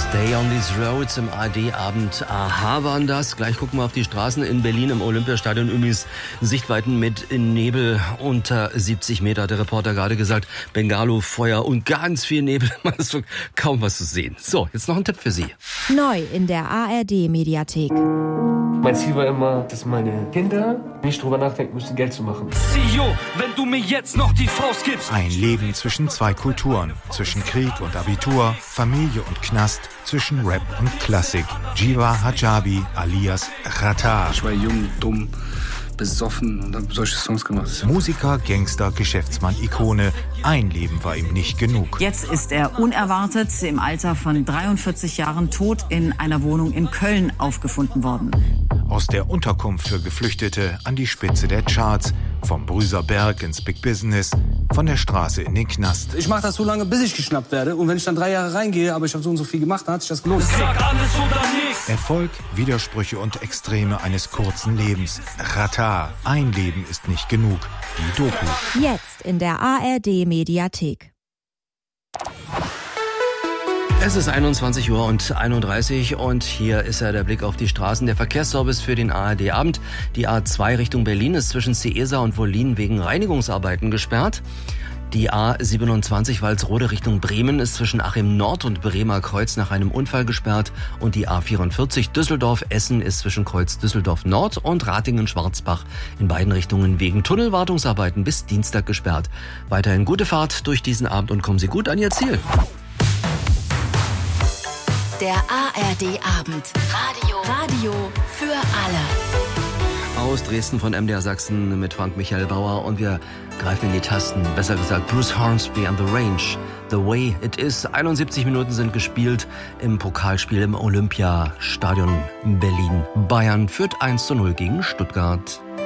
Stay on these roads im ARD-Abend. Aha waren das. Gleich gucken wir auf die Straßen in Berlin im Olympiastadion. Übrigens Sichtweiten mit Nebel unter 70 Meter. Der Reporter gerade gesagt, Bengalo, Feuer und ganz viel Nebel. Man ist kaum was zu sehen. So, jetzt noch ein Tipp für Sie. Neu in der ARD-Mediathek. Mein Ziel war immer, dass meine Kinder nicht drüber nachdenken müssen, Geld zu machen. CEO, wenn du mir jetzt noch die Faust gibst. Ein Leben zwischen zwei Kulturen, zwischen Krieg und Abitur, Familie und Knast, zwischen Rap und Klassik. Jiva Hijabi alias Xatar. Ich war jung, dumm, besoffen und habe solche Songs gemacht. Musiker, Gangster, Geschäftsmann, Ikone. Ein Leben war ihm nicht genug. Jetzt ist er unerwartet im Alter von 43 Jahren tot in einer Wohnung in Köln aufgefunden worden. Aus der Unterkunft für Geflüchtete an die Spitze der Charts, vom Brüser Berg ins Big Business, von der Straße in den Knast. Ich mache das so lange, bis ich geschnappt werde. Und wenn ich dann 3 Jahre reingehe, aber ich habe so und so viel gemacht, dann hat sich das gelohnt. Sag alles oder nichts. Erfolg, Widersprüche und Extreme eines kurzen Lebens. Xatar. Ein Leben ist nicht genug. Die Doku. Jetzt in der ARD-Mediathek. Es ist 21:31 Uhr und hier ist der Blick auf die Straßen. Der Verkehrsservice für den ARD-Abend. Die A2 Richtung Berlin ist zwischen Ciesa und Wollin wegen Reinigungsarbeiten gesperrt. Die A27 Walsrode Richtung Bremen ist zwischen Achim Nord und Bremer Kreuz nach einem Unfall gesperrt. Und die A44 Düsseldorf-Essen ist zwischen Kreuz Düsseldorf Nord und Ratingen-Schwarzbach in beiden Richtungen wegen Tunnelwartungsarbeiten bis Dienstag gesperrt. Weiterhin gute Fahrt durch diesen Abend und kommen Sie gut an Ihr Ziel. Der ARD-Abend. Radio für alle. Aus Dresden von MDR Sachsen mit Frank Michael Bauer und wir greifen in die Tasten. Besser gesagt Bruce Hornsby and the Range. The Way It Is. 71 Minuten sind gespielt im Pokalspiel im Olympiastadion in Berlin. Bayern führt 1:0 gegen Stuttgart.